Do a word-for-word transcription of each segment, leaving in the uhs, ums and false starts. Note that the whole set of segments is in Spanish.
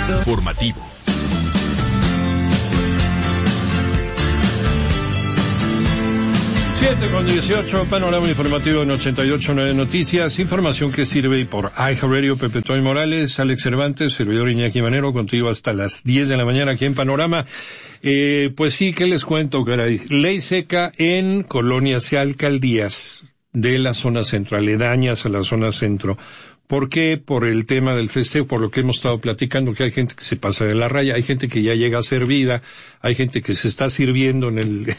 Formativo. siete con dieciocho, panorama informativo en ochenta y ocho punto nueve Noticias, información que sirve por iHeartRadio. Pepe Toy Morales, Alex Cervantes, servidor Iñaki Manero, contigo hasta las diez de la mañana aquí en Panorama. Eh, pues sí, ¿qué les cuento, caray? Ley seca en colonias y alcaldías de la zona centro, aledañas a la zona centro. ¿Por qué? Por el tema del festejo, por lo que hemos estado platicando, que hay gente que se pasa de la raya, hay gente que ya llega servida, hay gente que se está sirviendo en el...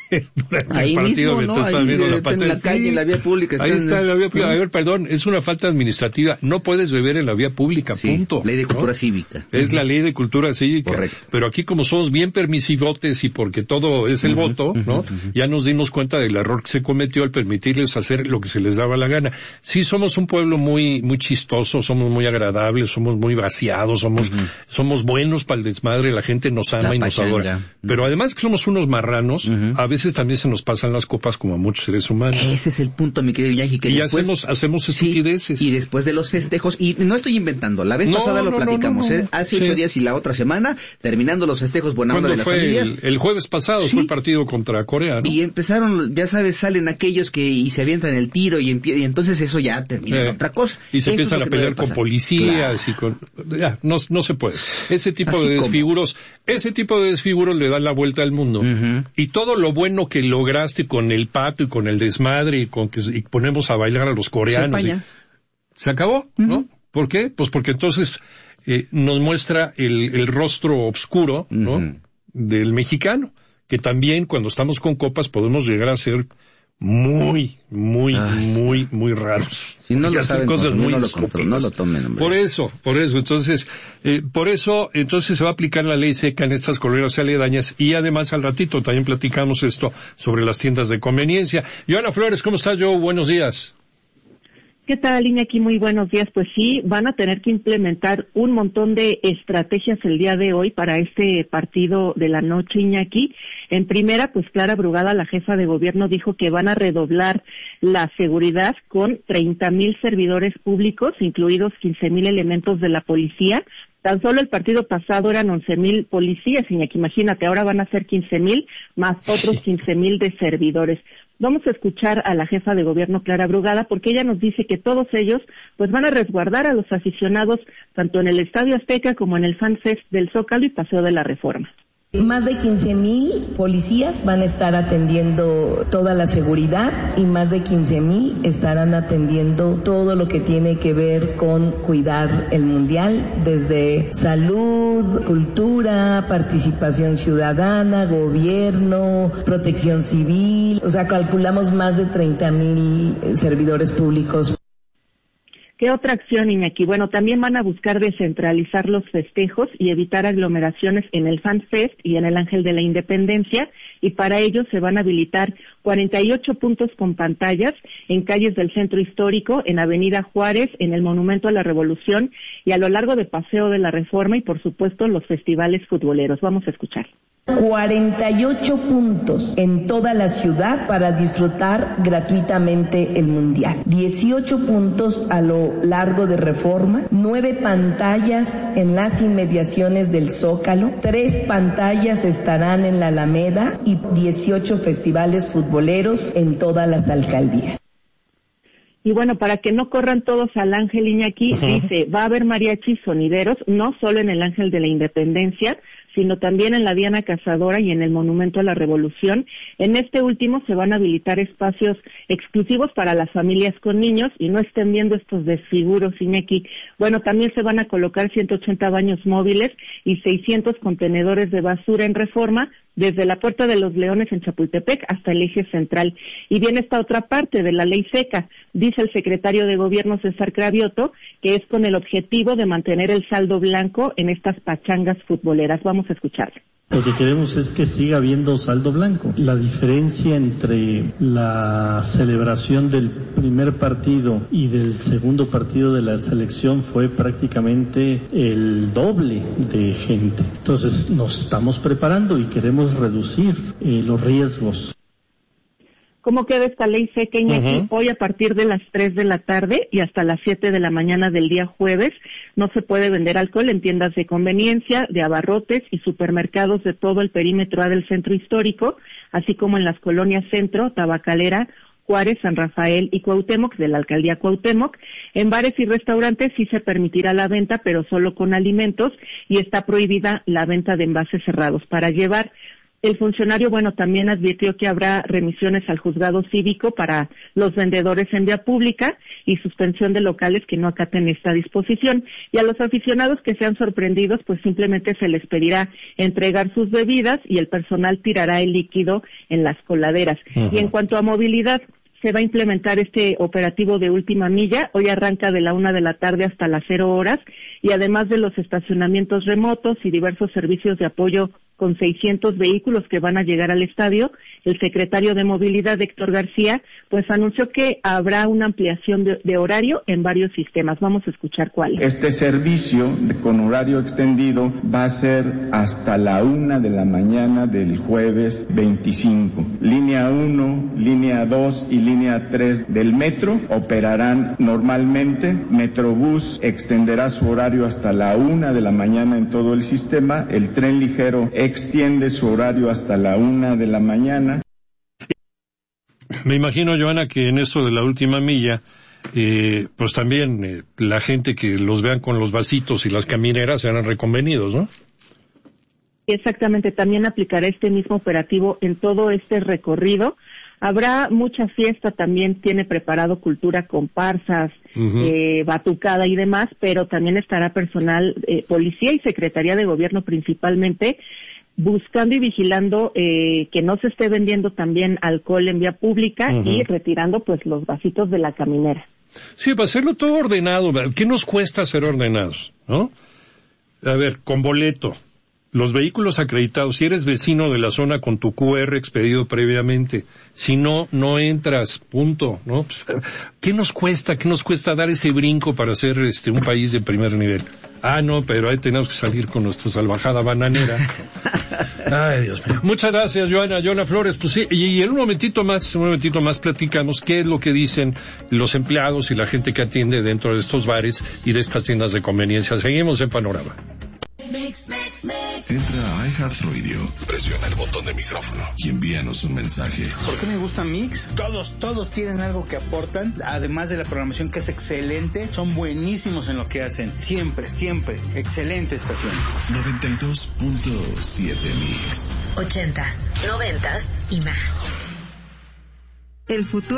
ahí mismo, ¿no? Ahí viendo la en la calle, en la vía pública. Ahí está en la vía pública. ¿no? A ver, perdón, es una falta administrativa. No puedes beber en la vía pública, sí, punto. Ley de cultura ¿no? cívica. Es uh-huh. la ley de cultura cívica. Correcto. Pero aquí como somos bien permisivotes y porque todo es el uh-huh, voto, ¿no? Uh-huh, uh-huh. Ya nos dimos cuenta del error que se cometió al permitirles hacer lo que se les daba la gana. Sí, somos un pueblo muy, muy chistoso, somos muy agradables, somos muy vaciados, somos, uh-huh. somos buenos para el desmadre, la gente nos ama la y nos pachanga. adora. Uh-huh. Pero además que somos unos marranos, uh-huh. a veces también se nos pasa las copas como a muchos seres humanos. Ese es el punto, mi querido Iñaki, que y después, hacemos, hacemos estupideces. Sí, y después de los festejos, y no estoy inventando, la vez no, pasada lo no, platicamos, no, no, no. ¿eh? hace ocho sí. días y la otra semana, terminando los festejos buena onda de las fue familias. El, el jueves pasado sí. fue el partido contra Corea, ¿no? Y empezaron, ya sabes, salen aquellos que y se avientan el tiro y, empie, y entonces eso ya termina sí. en otra cosa. Y se eso empiezan es a pelear con policías claro. y con... Ya, no, no se puede. Ese tipo Así de desfiguros, como. ese tipo de desfiguros le dan la vuelta al mundo. Uh-huh. Y todo lo bueno que lograste con el pato y con el desmadre y con que y ponemos a bailar a los coreanos. Se, y, se acabó, uh-huh. ¿no? ¿Por qué? Pues porque entonces eh, nos muestra el, el rostro oscuro, ¿no? Uh-huh. del mexicano, que también cuando estamos con copas podemos llegar a ser muy, muy, Ay, muy, muy raros. Si no y lo saben cosas muy no lo control, no lo tomen, hombre. Por eso, por eso, entonces, eh, por eso, entonces se va a aplicar la ley seca en estas colonias aledañas y además al ratito también platicamos esto sobre las tiendas de conveniencia. Joana Flores, ¿cómo estás, Joe? Buenos días. ¿Qué tal, Iñaki? Muy buenos días. Pues sí, van a tener que implementar un montón de estrategias el día de hoy para este partido de la noche, Iñaki. En primera, pues Clara Brugada, la jefa de gobierno, dijo que van a redoblar la seguridad con treinta mil servidores públicos, incluidos quince mil elementos de la policía. Tan solo el partido pasado eran once mil policías, Iñaki, imagínate, ahora van a ser quince mil más otros quince mil de servidores. Vamos a escuchar a la jefa de gobierno, Clara Brugada, porque ella nos dice que todos ellos pues van a resguardar a los aficionados tanto en el Estadio Azteca como en el Fan Fest del Zócalo y Paseo de la Reforma. Más de quince mil policías van a estar atendiendo toda la seguridad y más de quince mil estarán atendiendo todo lo que tiene que ver con cuidar el mundial, desde salud, cultura, participación ciudadana, gobierno, protección civil. O sea, calculamos más de treinta mil servidores públicos. ¿Qué otra acción, Iñaki? Bueno, también van a buscar descentralizar los festejos y evitar aglomeraciones en el Fan Fest y en el Ángel de la Independencia, y para ello se van a habilitar cuarenta y ocho puntos con pantallas en calles del Centro Histórico, en Avenida Juárez, en el Monumento a la Revolución y a lo largo de Paseo de la Reforma y, por supuesto, los festivales futboleros. Vamos a escuchar. cuarenta y ocho puntos en toda la ciudad para disfrutar gratuitamente el Mundial. dieciocho puntos a lo largo de Reforma, nueve pantallas en las inmediaciones del Zócalo, tres pantallas estarán en la Alameda y dieciocho festivales futboleros en todas las alcaldías. Y bueno, para que no corran todos al Ángel, Iñaki, uh-huh. dice, va a haber mariachis sonideros, no solo en el Ángel de la Independencia, sino también en la Diana Cazadora y en el Monumento a la Revolución. En este último se van a habilitar espacios exclusivos para las familias con niños y no estén viendo estos desfiguros, Iñaki. Bueno, también se van a colocar ciento ochenta baños móviles y seiscientos contenedores de basura en Reforma, desde la Puerta de los Leones en Chapultepec hasta el eje central. Y viene esta otra parte de la ley seca. Dice el secretario de Gobierno, César Cravioto, que es con el objetivo de mantener el saldo blanco en estas pachangas futboleras. Vamos a escuchar. Lo que queremos es que siga habiendo saldo blanco. La diferencia entre la celebración del primer partido y del segundo partido de la selección fue prácticamente el doble de gente. Entonces nos estamos preparando y queremos reducir eh, los riesgos. ¿Cómo queda esta ley seca, Iñaki? Uh-huh. Hoy a partir de las tres de la tarde y hasta las siete de la mañana del día jueves no se puede vender alcohol en tiendas de conveniencia, de abarrotes y supermercados de todo el perímetro A del centro histórico, así como en las colonias Centro, Tabacalera, Juárez, San Rafael y Cuauhtémoc, de la alcaldía Cuauhtémoc. En bares y restaurantes sí se permitirá la venta, pero solo con alimentos, y está prohibida la venta de envases cerrados para llevar. El funcionario, bueno, también advirtió que habrá remisiones al juzgado cívico para los vendedores en vía pública y suspensión de locales que no acaten esta disposición. Y a los aficionados que sean sorprendidos, pues simplemente se les pedirá entregar sus bebidas y el personal tirará el líquido en las coladeras. Uh-huh. Y en cuanto a movilidad, se va a implementar este operativo de última milla. Hoy arranca de la una de la tarde hasta las cero horas, y además de los estacionamientos remotos y diversos servicios de apoyo con seiscientos vehículos que van a llegar al estadio, el secretario de Movilidad, Héctor García, pues anunció que habrá una ampliación de, de horario en varios sistemas. Vamos a escuchar cuáles. Este servicio de, con horario extendido va a ser hasta la una de la mañana del jueves veinticinco. Línea uno, línea dos y línea tres del metro operarán normalmente. Metrobús extenderá su horario hasta la una de la mañana en todo el sistema. El tren ligero extiende su horario hasta la una de la mañana. Me imagino, Joana, que en esto de la última milla, eh, pues también eh, la gente que los vean con los vasitos y las camineras serán reconvenidos, ¿no? Exactamente, también aplicará este mismo operativo en todo este recorrido. Habrá mucha fiesta, también tiene preparado cultura, comparsas, uh-huh. eh, batucada y demás, pero también estará personal, eh, policía y secretaría de gobierno principalmente, buscando y vigilando eh, que no se esté vendiendo también alcohol en vía pública uh-huh. y retirando pues los vasitos de la caminera. Sí, para hacerlo todo ordenado, ¿qué nos cuesta ser ordenados, no? A ver, con boleto, los vehículos acreditados, si eres vecino de la zona con tu cu erre expedido previamente, si no, no entras, punto, ¿no? ¿Qué nos cuesta, qué nos cuesta dar ese brinco para ser este un país de primer nivel? Ah, no, pero ahí tenemos que salir con nuestra salvajada bananera. Ay, Dios mío. Muchas gracias, Joana, Joana Flores. Pues sí, y, y en un momentito más, un momentito más platicamos qué es lo que dicen los empleados y la gente que atiende dentro de estos bares y de estas tiendas de conveniencia. Seguimos en Panorama. Mix, mix, mix. Entra a iHeartRadio, presiona el botón de micrófono y envíanos un mensaje. ¿Por qué me gusta Mix? Todos, todos tienen algo que aportan, además de la programación que es excelente, son buenísimos en lo que hacen. Siempre, siempre, excelente estación. noventa y dos punto siete Mix. Ochentas, noventas y más. El futuro